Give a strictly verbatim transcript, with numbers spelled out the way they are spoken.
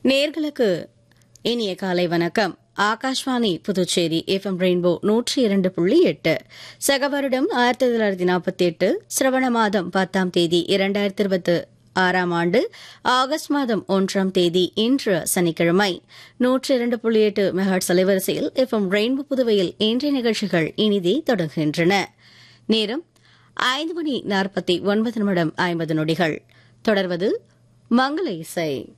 நேர்களுக்கு இனிய காலை வணக்கம். ஆகாஷ்வாணி புதுச்சேரி எஃப்எம் ரெயின்போ நூற்றி இரண்டு புள்ளி எட்டு. சக வருடம் ஆயிரத்தி தொள்ளாயிரத்தி நாற்பத்தி எட்டு சிரவண மாதம் பத்தாம் தேதி இரண்டாயிரத்தி இருபத்தி ஆறாம் ஆண்டு ஆகஸ்ட் மாதம் ஒன்றாம் தேதி இன்று சனிக்கிழமை நூற்றி இரண்டு புள்ளி எட்டு மெகாஹெர்ட்ஸ் அலைவரிசையில் எஃப்எம் ரெயின்போ புதுவையில் இன்றைய நிகழ்ச்சிகள் இனிதே தொடங்குகின்றன. நேரம் ஐந்து மணி நாற்பத்தி ஒன்பது நிமிடம் ஐம்பது நொடிகள். தொடர்வது மங்கள இசை.